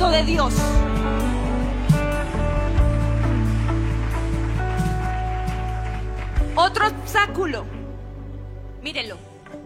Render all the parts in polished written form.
gozo de Dios. Otro obstáculo, mírenlo,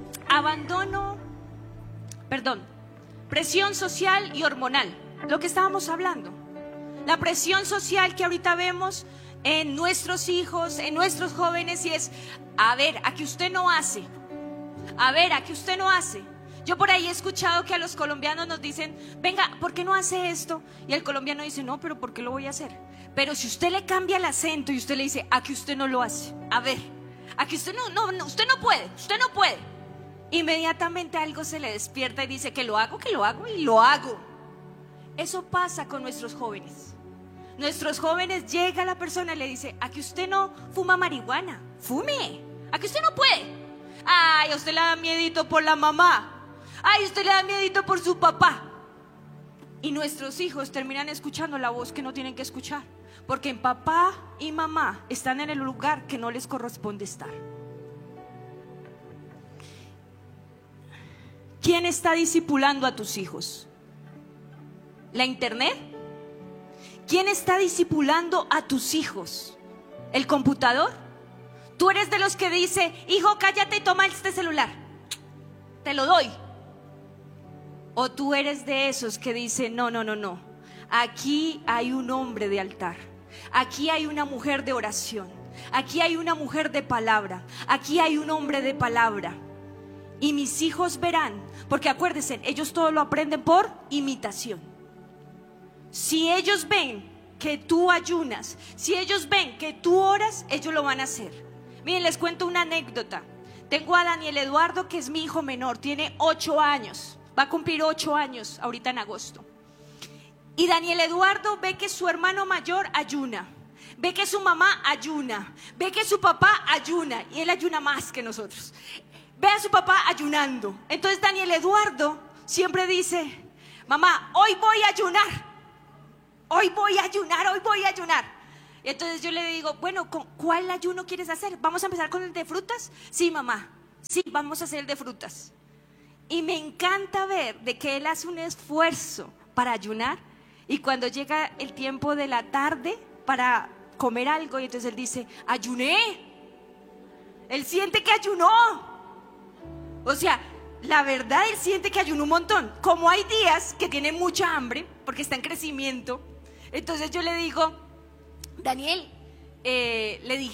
presión social y hormonal, lo que estábamos hablando. La presión social que ahorita vemos en nuestros hijos, en nuestros jóvenes, y es, a ver, ¿a qué usted no hace? A ver, ¿a qué usted no hace? Yo por ahí he escuchado que a los colombianos nos dicen, venga, ¿por qué no hace esto? Y el colombiano dice, no, pero ¿por qué lo voy a hacer? Pero si usted le cambia el acento y usted le dice, ¿a qué usted no lo hace? A ver, ¿a qué usted no, usted no puede? Inmediatamente algo se le despierta y dice que lo hago y lo hago. Eso pasa con nuestros jóvenes. Nuestros jóvenes, llega la persona y le dice, ¿a que usted no fuma marihuana? Fume. ¿A que usted no puede? Ay, a usted le da miedito por la mamá. Ay, a usted le da miedito por su papá. Y nuestros hijos terminan escuchando la voz que no tienen que escuchar, porque en papá y mamá están en el lugar que no les corresponde estar. ¿Quién está discipulando a tus hijos? ¿La internet? ¿Quién está discipulando a tus hijos? ¿El computador? Tú eres de los que dice, hijo, cállate y toma este celular, te lo doy. O tú eres de esos que dicen, no, aquí hay un hombre de altar, aquí hay una mujer de oración, aquí hay una mujer de palabra, aquí hay un hombre de palabra, y mis hijos verán, porque acuérdense, ellos todo lo aprenden por imitación. Si ellos ven que tú ayunas, si ellos ven que tú oras, ellos lo van a hacer. Miren, les cuento una anécdota. Tengo a Daniel Eduardo, que es mi hijo menor, tiene 8 años, va a cumplir 8 años ahorita en agosto. Y Daniel Eduardo ve que su hermano mayor ayuna, ve que su mamá ayuna, ve que su papá ayuna, y él ayuna más que nosotros. Ve a su papá ayunando. Entonces Daniel Eduardo siempre dice, mamá, hoy voy a ayunar. Hoy voy a ayunar. Y entonces yo le digo, bueno, ¿cuál ayuno quieres hacer? ¿Vamos a empezar con el de frutas? Sí, mamá, sí, vamos a hacer el de frutas. Y me encanta ver de que él hace un esfuerzo para ayunar, y cuando llega el tiempo de la tarde para comer algo, y entonces él dice, ayuné. Él siente que ayunó. O sea, la verdad, él siente que ayunó un montón. Como hay días que tiene mucha hambre porque está en crecimiento, entonces yo le digo, Daniel,